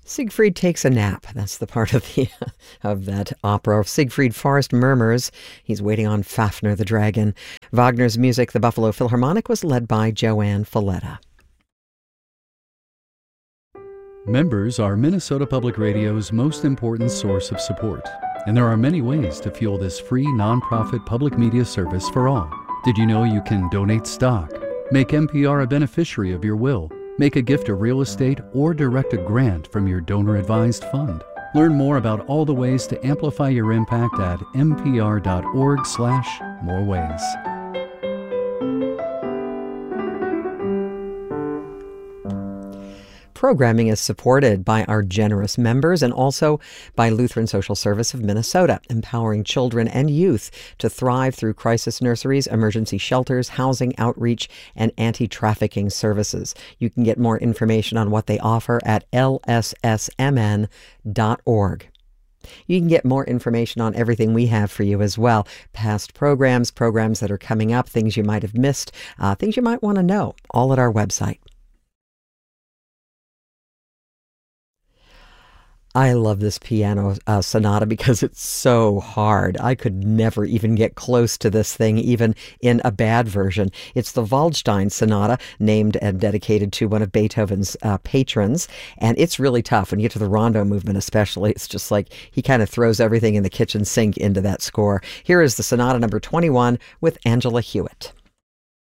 Siegfried takes a nap. That's the part of the of that opera. Siegfried Forest murmurs. He's waiting on Fafnir the dragon. Wagner's music, the Buffalo Philharmonic, was led by Joanne Falletta. Members are Minnesota Public Radio's most important source of support, and there are many ways to fuel this free nonprofit public media service for all. Did you know you can donate stock, make NPR a beneficiary of your will, make a gift of real estate, or direct a grant from your donor-advised fund? Learn more about all the ways to amplify your impact at npr.org/moreways. Programming is supported by our generous members and also by Lutheran Social Service of Minnesota, empowering children and youth to thrive through crisis nurseries, emergency shelters, housing outreach, and anti-trafficking services. You can get more information on what they offer at lssmn.org. You can get more information on everything we have for you as well. Past programs that are coming up, things you might have missed, things you might want to know, all at our website. I love this piano sonata because it's so hard. I could never even get close to this thing, even in a bad version. It's the Waldstein Sonata, named and dedicated to one of Beethoven's patrons. And it's really tough. When you get to the rondo movement especially, it's just like he kind of throws everything in the kitchen sink into that score. Here is the Sonata number 21 with Angela Hewitt.